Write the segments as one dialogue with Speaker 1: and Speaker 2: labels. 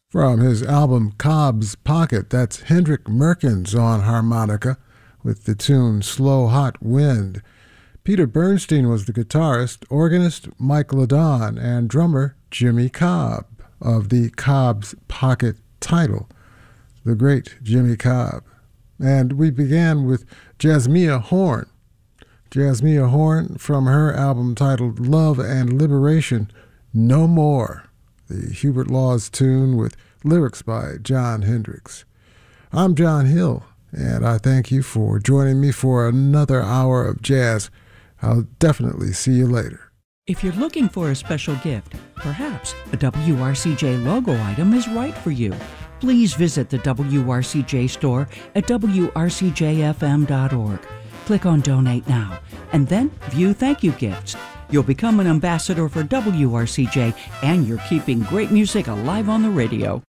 Speaker 1: From his album Cobb's Pocket, that's Hendrik Merkens on harmonica with the tune Slow Hot Wind. Peter Bernstein was the guitarist, organist Mike Ladon, and drummer Jimmy Cobb of the Cobb's Pocket title, the great Jimmy Cobb. And we began with Jasmia Horn. Jasmia Horn from her album titled Love and Liberation, No More, the Hubert Laws tune with lyrics by Jon Hendricks. I'm John Hill, and I thank you for joining me for another hour of jazz. I'll definitely see you later.
Speaker 2: If you're looking for a special gift, perhaps a WRCJ logo item is right for you. Please visit the WRCJ store at wrcjfm.org. Click on Donate Now, and then view thank you gifts. You'll become an ambassador for WRCJ, and you're keeping great music alive on the radio.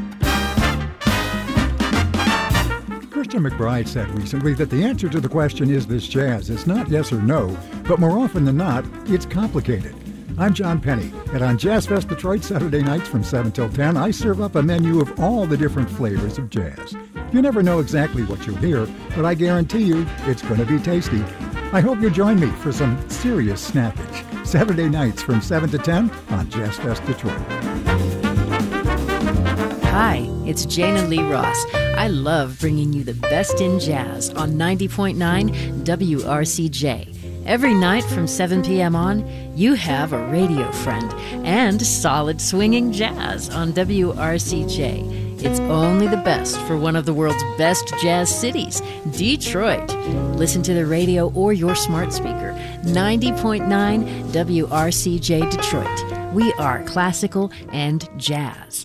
Speaker 3: Christian McBride said recently that the answer to the question, is this jazz? It's not yes or no, but more often than not, it's complicated. I'm John Penny, and on Jazz Fest Detroit Saturday nights from 7 till 10, I serve up a menu of all the different flavors of jazz. You never know exactly what you'll hear, but I guarantee you it's going to be tasty. I hope you'll join me for some serious snappage. Saturday nights from 7 to 10 on Jazz Fest Detroit.
Speaker 4: Hi, it's Jana Lee Ross. I love bringing you the best in jazz on 90.9 WRCJ. Every night from 7 p.m. on, you have a radio friend and solid swinging jazz on WRCJ. It's only the best for one of the world's best jazz cities, Detroit. Listen to the radio or your smart speaker. 90.9 WRCJ Detroit. We are classical and jazz.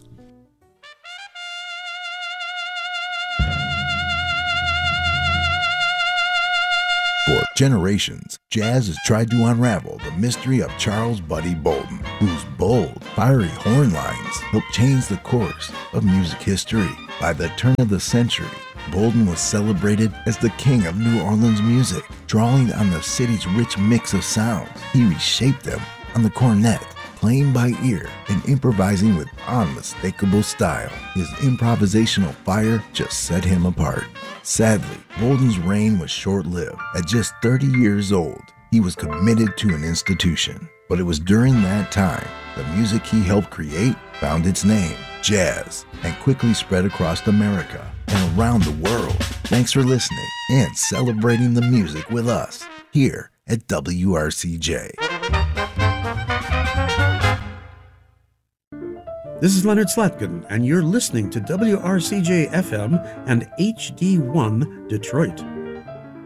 Speaker 5: For generations, jazz has tried to unravel the mystery of Charles Buddy Bolden, whose bold, fiery horn lines helped change the course of music history. By the turn of the century, Bolden was celebrated as the king of New Orleans music, drawing on the city's rich mix of sounds. He reshaped them on the cornet, playing by ear and improvising with unmistakable style. His improvisational fire just set him apart. Sadly, Bolden's reign was short-lived. At just 30 years old, he was committed to an institution. But it was during that time, the music he helped create found its name, jazz, and quickly spread across America and around the world. Thanks for listening and celebrating the music with us here at WRCJ.
Speaker 6: This is Leonard Slatkin, and you're listening to WRCJ FM and HD1 Detroit.